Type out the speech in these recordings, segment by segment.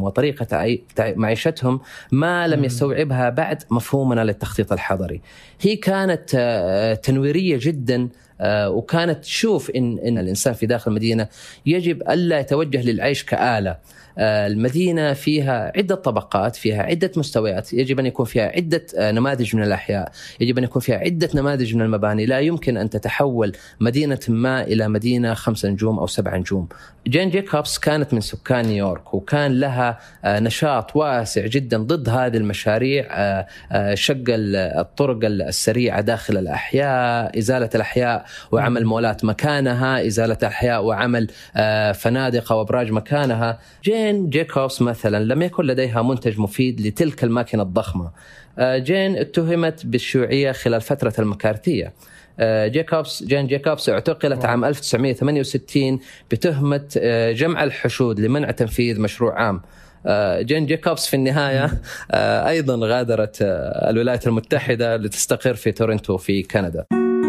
وطريقة معيشتهم ما لم يستوعبها بعد مفهومنا للتخطيط الحضري. هي كانت تنويرية جدا، وكانت تشوف إن الإنسان في داخل المدينة يجب ألا يتوجه للعيش كآلة. المدينة فيها عدة طبقات، فيها عدة مستويات، يجب أن يكون فيها عدة نماذج من الأحياء، يجب أن يكون فيها عدة نماذج من المباني. لا يمكن أن تتحول مدينة ما إلى مدينة 5 نجوم أو 7 نجوم. جين جيكوبس كانت من سكان نيويورك، وكان لها نشاط واسع جدا ضد هذه المشاريع، شق الطرق السريعة داخل الأحياء، إزالة الأحياء وعمل مولات مكانها، إزالة الأحياء وعمل فنادق وأبراج مكانها. جين جيكوبس مثلا لم يكن لديها منتج مفيد لتلك الماكينة الضخمة. جين اتهمت بالشيوعية خلال فترة المكارثية. جين جيكوبس اعتقلت عام 1968 بتهمة جمع الحشود لمنع تنفيذ مشروع عام. جين جيكوبس في النهاية أيضا غادرت الولايات المتحدة لتستقر في تورنتو في كندا.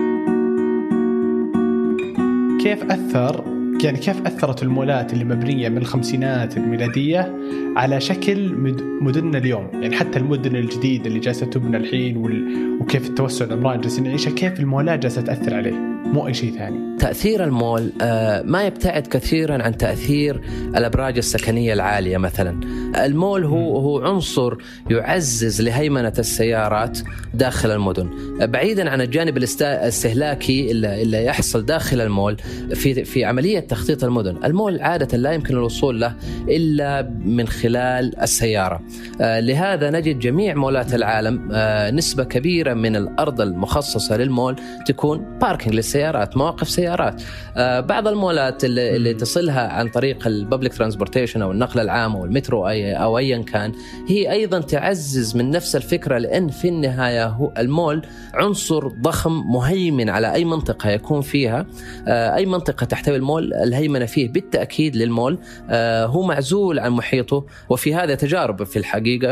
كيف أثرت المولات اللي مبنية من الخمسينات الميلادية على شكل مدننا اليوم؟ يعني حتى المدن الجديدة اللي جالسة تبنى الحين وكيف التوسع العمراني جالسين نعيشه، كيف المولات جالسة تأثر عليه، مو أي شيء ثاني. تأثير المول ما يبتعد كثيرا عن تأثير الأبراج السكنية العالية. مثلا المول هو عنصر يعزز لهيمنة السيارات داخل المدن، بعيدا عن الجانب الاستهلاكي اللي يحصل داخل المول. في عملية تخطيط المدن، المول عادة لا يمكن الوصول له إلا من خلال السيارة. لهذا نجد جميع مولات العالم نسبة كبيرة من الأرض المخصصة للمول تكون باركينج للسيارات، مواقف سيارات. بعض المولات اللي تصلها عن طريق الببليك ترانسبورتيشن أو النقل العام أو المترو أو أيا كان، هي أيضا تعزز من نفس الفكرة، لأن في النهاية هو المول عنصر ضخم مهيمن على أي منطقة يكون فيها. أي منطقة تحتوي المول الهيمنة فيه بالتأكيد للمول. هو معزول عن محيطه، وفي هذا تجارب في الحقيقة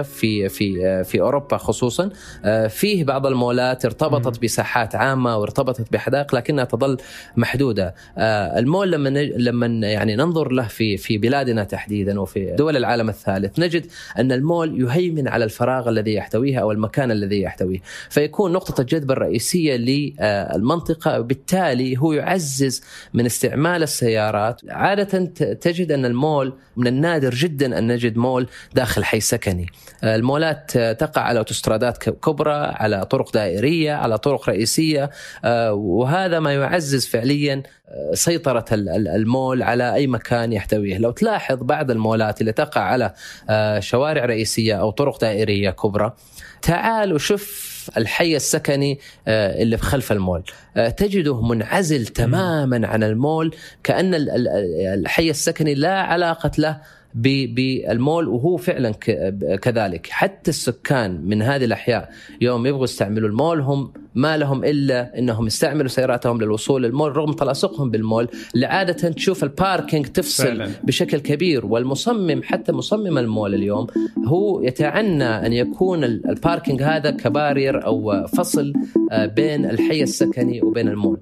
في أوروبا خصوصا. فيه بعض المولات ارتبطت بساحات عامة وارتبطت بحدائق لكنها تظل محدودة. المول لما يعني ننظر له في بلادنا تحديدا وفي دول العالم الثالث، نجد أن المول يهيمن على الفراغ الذي يحتويه أو المكان الذي يحتويه، فيكون نقطة الجذب الرئيسية للمنطقة. بالتالي هو يعزز من استعمال السيارات. عادة تجد أن المول من النادر جدا أن نجد مول داخل حي سكني. المولات تقع على أوتوسترادات كبرى، على طرق دائرية، على طرق رئيسية، وهذا ما يعزز فعليا سيطرة المول على أي مكان يحتويه. لو تلاحظ بعض المولات اللي تقع على شوارع رئيسية أو طرق دائرية كبرى، تعال وشوف الحي السكني اللي خلف المول، تجده منعزل تماما عن المول، كأن الحي السكني لا علاقة له بالمول. وهو فعلا كذلك. حتى السكان من هذه الأحياء يوم يبغوا يستعملوا المول، هم ما لهم إلا أنهم يستعملوا سياراتهم للوصول للمول، رغم تلاصقهم بالمول. لعادة تشوف الباركينج تفصل فعلا بشكل كبير، والمصمم حتى مصمم المول اليوم هو يتعنى أن يكون الباركينج هذا كبارير أو فصل بين الحي السكني وبين المول.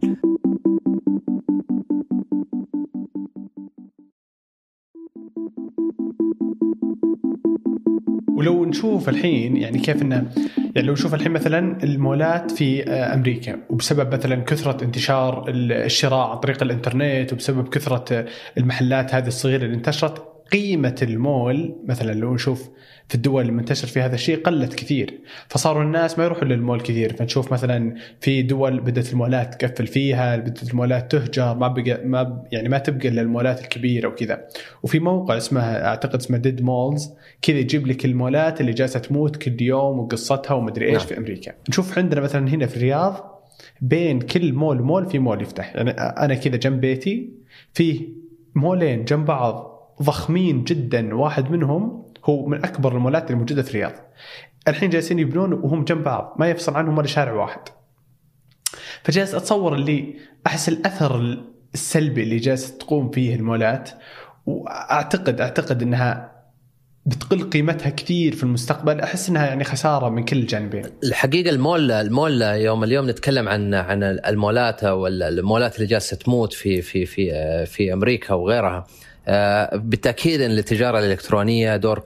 ولو نشوف الحين يعني كيف إنه يعني لو نشوف الحين مثلا المولات في أمريكا، وبسبب مثلا كثرة انتشار الشراء عن طريق الإنترنت، وبسبب كثرة المحلات هذه الصغيرة اللي انتشرت، قيمة المول مثلا لو نشوف في الدول اللي منتشر فيها هذا الشيء قلت كثير، فصاروا الناس ما يروحوا للمول كثير. فنشوف مثلا في دول بدأت المولات تقفل فيها، بدأت المولات تهجر، ما تبقى إلا المولات الكبيرة وكذا. وفي موقع أعتقد اسمه ديد مولز كذا يجيب لك المولات اللي جالسة تموت كل يوم وقصتها ومدري إيش في أمريكا. نشوف عندنا مثلا هنا في الرياض بين كل مول في مول يفتح. يعني أنا كذا جنب بيتي فيه مولين جنب بعض ضخمين جدا، واحد منهم هو من أكبر المولات الموجودة في الرياض. الحين جالسين يبنون وهم جنب بعض، ما يفصل عنهم ولا شارع واحد. فجالس أتصور اللي أحس الأثر السلبي اللي جالس تقوم فيه المولات، وأعتقد أنها بتقل قيمتها كثير في المستقبل. أحس أنها يعني خسارة من كل جانبين. الحقيقة المول اليوم نتكلم عن المولات والمولات اللي جالسة تموت في أمريكا وغيرها. بالتأكيد أن التجارة الإلكترونية دور